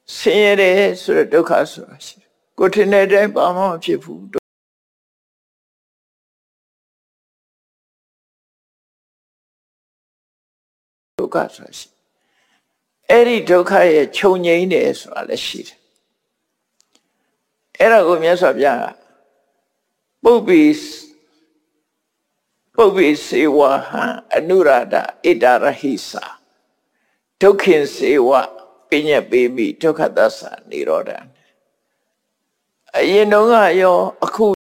ဆင်းရဲတယ်ဆိုတဲ့ဒုက္ခဆိုတာရှိတယ်ကိုထင်တဲ့အတိုင်းဘာမှမဖြစ်ဘူးဒုက္ခဆိုတာရှိအဲ့ဒီဒုက္ခရဲ့ခြုံငိမ့်တယ်ဆိုတာလည်းရှိတယ်အဲ့ဒါကိုမြတ်စွာဘုရားကပုပ္ပိစေဝဟံအနုရာဒဣတရဟိသာဒုက္ခင်စေဝပညတ်ပေမိဒုက္ခသစ္စာនិရောဓံအရင်တုန်းကရောအခု